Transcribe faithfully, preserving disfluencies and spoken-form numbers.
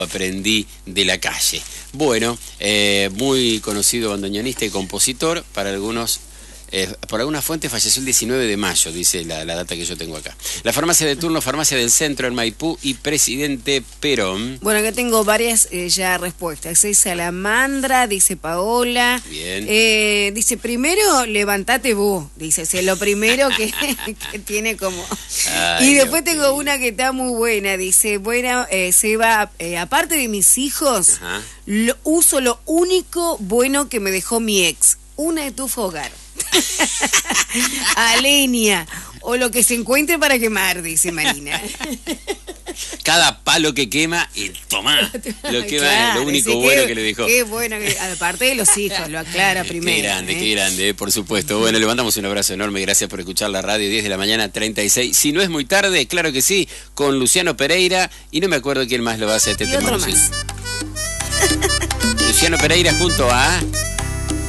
aprendí de la calle. Bueno, eh, muy conocido bandoneonista y compositor, para algunos, eh, por algunas fuentes falleció el diecinueve de mayo, dice la, la data que yo tengo acá. La farmacia de turno, farmacia del centro en Maipú y Presidente Perón. Bueno, acá tengo varias eh, ya respuestas. Es Salamandra, dice Paola. Bien. Eh, dice, primero, levantate vos. Dice, es lo primero que, que tiene como... Ay, y después Dios tengo mío. una que está muy buena. Dice, bueno, eh, Seba, eh, aparte de mis hijos, Ajá. lo, uso lo único bueno que me dejó mi ex. Una estufa hogar. A leña. O lo que se encuentre para quemar, dice Marina. Cada palo que quema y tomá. Lo quema Claro, es lo único dice, bueno qué, que le dejó. Qué bueno, que, aparte de los hijos, lo aclara primero. Qué grande, ¿eh? qué grande, eh, por supuesto. Bueno, le mandamos un abrazo enorme, gracias por escuchar la radio, diez de la mañana, treinta y seis. Si no es muy tarde, claro que sí, con Luciano Pereira, y no me acuerdo quién más lo va a hacer este Y otro tema. más. Luciano Pereira junto a...